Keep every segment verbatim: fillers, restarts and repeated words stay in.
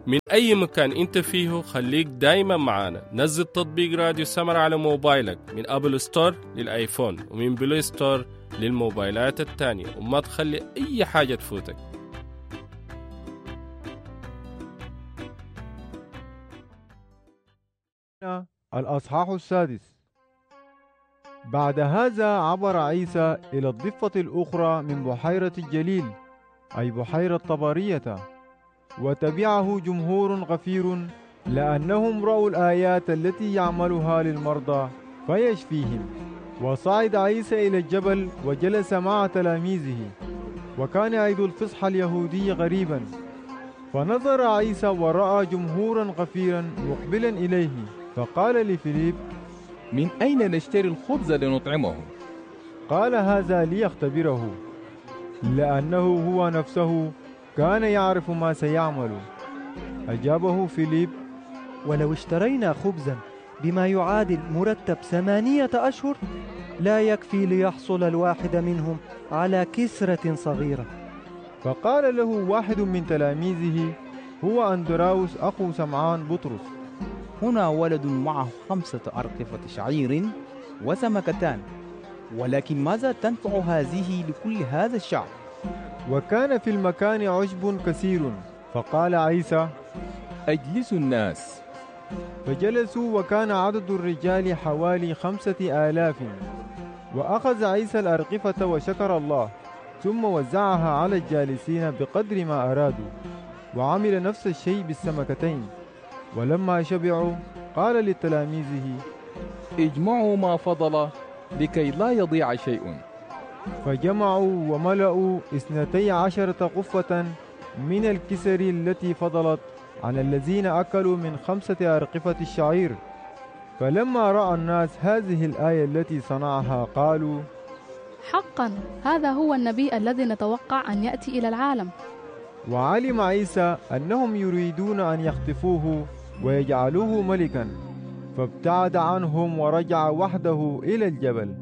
من أي مكان أنت فيه خليك دايما معانا. نزل تطبيق راديو سمر على موبايلك من أبل ستور للآيفون ومن بلاي ستور للموبايلات التانية، وما تخلي أي حاجة تفوتك. الأصحاح السادس. بعد هذا عبر عيسى إلى الضفة الأخرى من بحيرة الجليل، أي بحيرة طبرية، وتبعه جمهور غفير لأنهم رأوا الآيات التي يعملها للمرضى فيشفيهم. وصعد عيسى إلى الجبل وجلس مع تلاميذه، وكان عيد الفصح اليهودي غريبا. فنظر عيسى ورأى جمهورا غفيرا مقبلا إليه، فقال لفيليب: من أين نشتري الخبز لنطعمه؟ قال هذا ليختبره، لأنه هو نفسه كان يعرف ما سيعمل. أجابه فيليب: ولو اشترينا خبزا بما يعادل مرتب ثمانية أشهر لا يكفي ليحصل الواحد منهم على كسرة صغيرة. فقال له واحد من تلاميذه هو أندراوس أخو سمعان بطرس: هنا ولد معه خمسة أرقفة شعير وسمكتان، ولكن ماذا تنفع هذه لكل هذا الشعب؟ وكان في المكان عشب كثير. فقال عيسى: أجلسوا الناس. فجلسوا، وكان عدد الرجال حوالي خمسة آلاف. وأخذ عيسى الأرقفة وشكر الله، ثم وزعها على الجالسين بقدر ما أرادوا، وعمل نفس الشيء بالسمكتين. ولما شبعوا قال لتلاميذه: اجمعوا ما فضل لكي لا يضيع شيء. فجمعوا وملأوا اثنتي عشرة قفة من الكسر التي فضلت عن الذين أكلوا من خمسة أرقفة الشعير. فلما رأى الناس هذه الآية التي صنعها قالوا: حقا هذا هو النبي الذي نتوقع أن يأتي إلى العالم. وعلم عيسى أنهم يريدون أن يخطفوه ويجعلوه ملكا، فابتعد عنهم ورجع وحده إلى الجبل.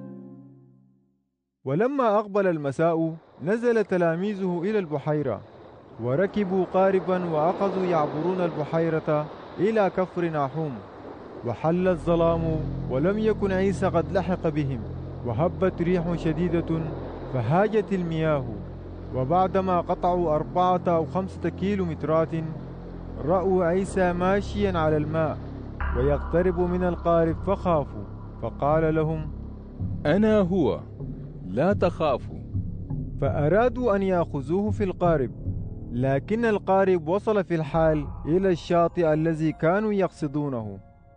ولما أقبل المساء نزل تلاميذه إلى البحيرة، وركبوا قاربا وأخذوا يعبرون البحيرة إلى كفر ناحوم. وحل الظلام ولم يكن عيسى قد لحق بهم، وهبت ريح شديدة فهاجت المياه. وبعدما قطعوا أربعة أو خمسة كيلومترات رأوا عيسى ماشيا على الماء ويقترب من القارب، فخافوا. فقال لهم: أنا هو، لا تخافوا. فأرادوا أن يأخذوه في القارب، لكن القارب وصل في الحال إلى الشاطئ الذي كانوا يقصدونه.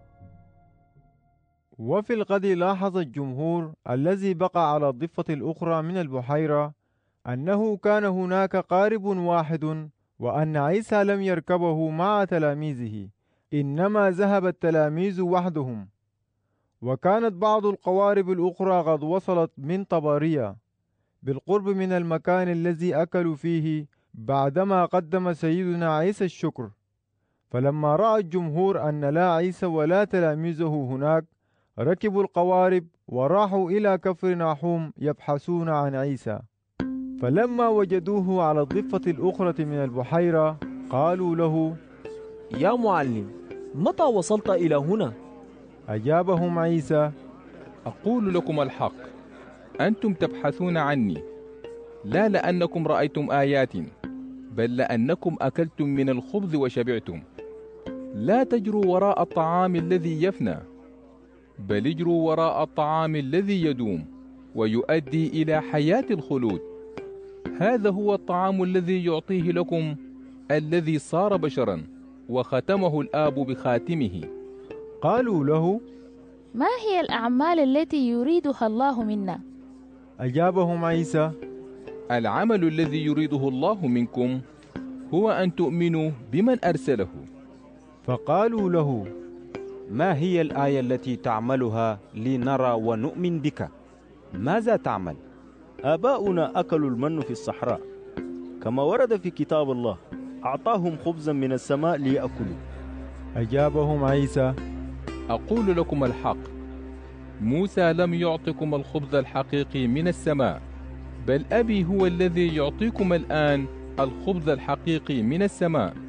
وفي الغد لاحظ الجمهور الذي بقى على الضفة الأخرى من البحيرة أنه كان هناك قارب واحد، وأن عيسى لم يركبه مع تلاميذه، إنما ذهب التلاميذ وحدهم. وكانت بعض القوارب الأخرى قد وصلت من طبرية بالقرب من المكان الذي أكلوا فيه بعدما قدم سيدنا عيسى الشكر. فلما رأى الجمهور أن لا عيسى ولا تلاميذه هناك ركبوا القوارب وراحوا إلى كفر ناحوم يبحثون عن عيسى. فلما وجدوه على الضفة الأخرى من البحيرة قالوا له: يا معلم، متى وصلت إلى هنا؟ أجابهم عيسى: أقول لكم الحق، أنتم تبحثون عني لا لأنكم رأيتم آيات، بل لأنكم أكلتم من الخبز وشبعتم. لا تجروا وراء الطعام الذي يفنى، بل اجروا وراء الطعام الذي يدوم ويؤدي إلى حياة الخلود. هذا هو الطعام الذي يعطيه لكم الذي صار بشرا وختمه الآب بخاتمه. قالوا له: ما هي الأعمال التي يريدها الله منا؟ أجابهم عيسى: العمل الذي يريده الله منكم هو أن تؤمنوا بمن أرسله. فقالوا له: ما هي الآية التي تعملها لنرى ونؤمن بك؟ ماذا تعمل؟ آباؤنا أكلوا المن في الصحراء، كما ورد في كتاب الله: أعطاهم خبزا من السماء ليأكلوا. أجابهم عيسى: أقول لكم الحق، موسى لم يعطكم الخبز الحقيقي من السماء، بل أبي هو الذي يعطيكم الآن الخبز الحقيقي من السماء.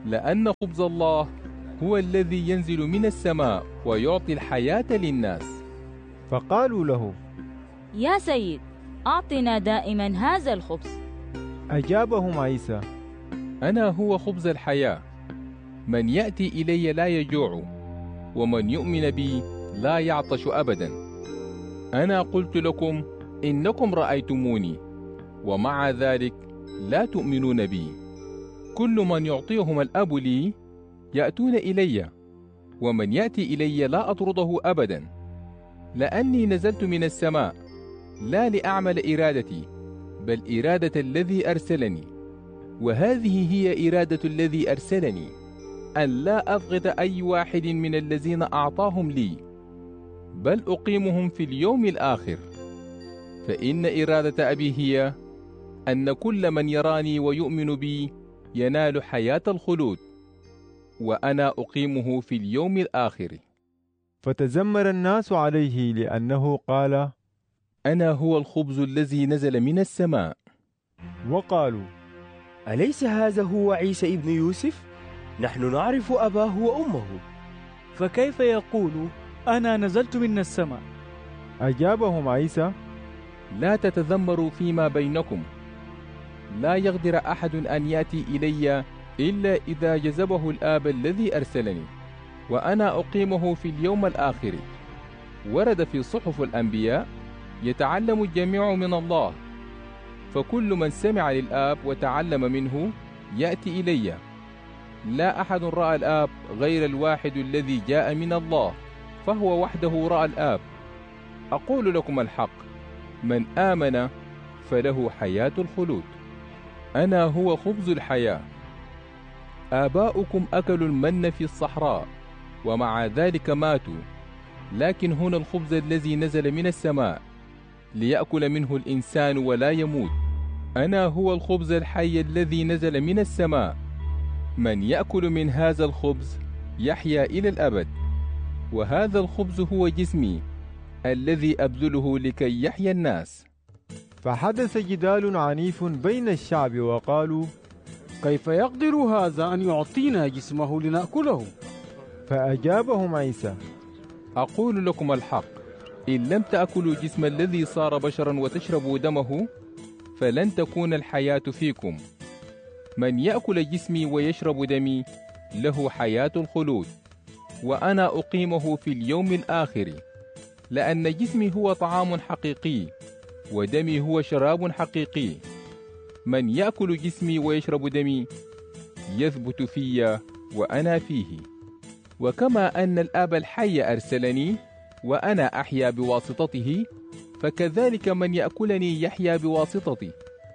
لأن خبز الله هو الذي ينزل من السماء ويعطي الحياة للناس. فقالوا له: يا سيد، أعطنا دائما هذا الخبز. أجابهم عيسى: أنا هو خبز الحياة، من يأتي إلي لا يجوع، ومن يؤمن بي لا يعطش أبدا. أنا قلت لكم إنكم رأيتموني، ومع ذلك لا تؤمنون بي. كل من يعطيهم الأب لي يأتون إلي، ومن يأتي إلي لا أطرده أبدا، لأني نزلت من السماء لا لأعمل إرادتي، بل إرادة الذي أرسلني. وهذه هي إرادة الذي أرسلني، أن لا أضغط أي واحد من الذين أعطاهم لي، بل أقيمهم في اليوم الآخر. فإن إرادة أبي هي أن كل من يراني ويؤمن بي ينال حياة الخلود، وأنا أقيمه في اليوم الآخر. فتزمر الناس عليه لأنه قال: أنا هو الخبز الذي نزل من السماء. وقالوا: أليس هذا هو عيسى ابن يوسف؟ نحن نعرف أباه وأمه، فكيف يقول أنا نزلت من السماء؟ أجابهم عيسى: لا تتذمروا فيما بينكم. لا يقدر أحد أن يأتي إلي إلا إذا جذبه الآب الذي أرسلني، وأنا أقيمه في اليوم الآخر. ورد في صحف الأنبياء: يتعلم الجميع من الله، فكل من سمع للآب وتعلم منه يأتي إلي. لا أحد رأى الآب غير الواحد الذي جاء من الله، فهو وحده رأى الآب. أقول لكم الحق، من آمن فله حياة الخلود. أنا هو خبز الحياة. آباؤكم أكلوا المن في الصحراء، ومع ذلك ماتوا، لكن هنا الخبز الذي نزل من السماء ليأكل منه الإنسان ولا يموت. أنا هو الخبز الحي الذي نزل من السماء، من يأكل من هذا الخبز يحيا إلى الأبد، وهذا الخبز هو جسمي الذي أبذله لكي يحيا الناس. فحدث جدال عنيف بين الشعب، وقالوا: كيف يقدر هذا أن يعطينا جسمه لنأكله؟ فأجابهم عيسى: أقول لكم الحق، إن لم تأكلوا جسم الذي صار بشرا وتشربوا دمه فلن تكون الحياة فيكم. من يأكل جسمي ويشرب دمي له حياة الخلود، وأنا أقيمه في اليوم الآخر. لأن جسمي هو طعام حقيقي، ودمي هو شراب حقيقي. من يأكل جسمي ويشرب دمي يثبت في وأنا فيه، وكما أن الآب الحي أرسلني وأنا أحيا بواسطته، فكذلك من يأكلني يحيا بواسطتي.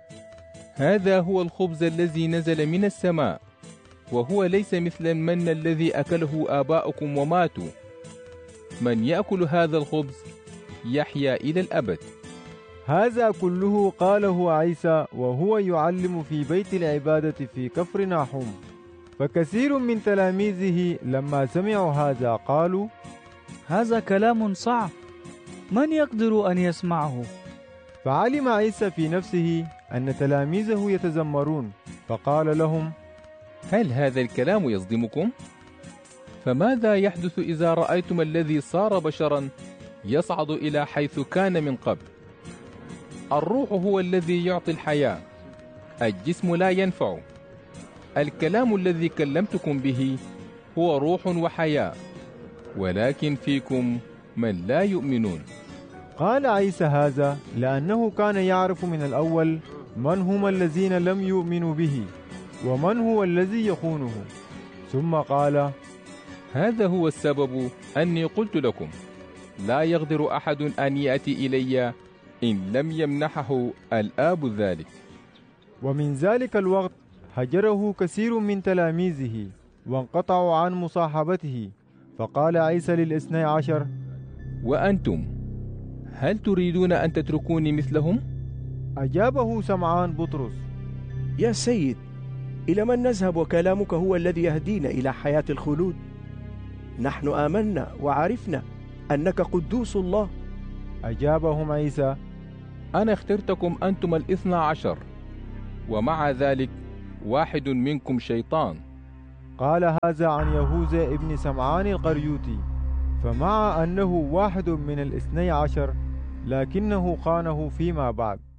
هذا هو الخبز الذي نزل من السماء، وهو ليس مثل المن الذي أكله آباؤكم وماتوا. من يأكل هذا الخبز يحيا إلى الأبد. هذا كله قاله عيسى وهو يعلم في بيت العبادة في كفر ناحوم. فكثير من تلاميذه لما سمعوا هذا قالوا: هذا كلام صعب، من يقدر أن يسمعه؟ فعلم عيسى في نفسه أن تلاميذه يتذمرون، فقال لهم: هل هذا الكلام يصدمكم؟ فماذا يحدث إذا رأيتم الذي صار بشرا يصعد إلى حيث كان من قبل؟ الروح هو الذي يعطي الحياة، الجسم لا ينفع. الكلام الذي كلمتكم به هو روح وحياة، ولكن فيكم من لا يؤمنون. قال عيسى هذا لأنه كان يعرف من الأول من هم الذين لم يؤمنوا به ومن هو الذي يخونه. ثم قال: هذا هو السبب أني قلت لكم لا يقدر أحد أن يأتي إلي إن لم يمنحه الآب ذلك. ومن ذلك الوقت هجره كثير من تلاميذه وانقطعوا عن مصاحبته. فقال عيسى للاثني عشر: وأنتم هل تريدون أن تتركوني مثلهم؟ أجابه سمعان بطرس: يا سيد، إلى من نذهب وكلامك هو الذي يهدينا إلى حياة الخلود؟ نحن آمنا وعرفنا أنك قدوس الله. أجابهم عيسى: أنا اخترتكم أنتم الاثنى عشر، ومع ذلك واحد منكم شيطان. قال هذا عن يهوذا ابن سمعان القريوطي، فمع أنه واحد من الاثني عشر لكنه خانه فيما بعد.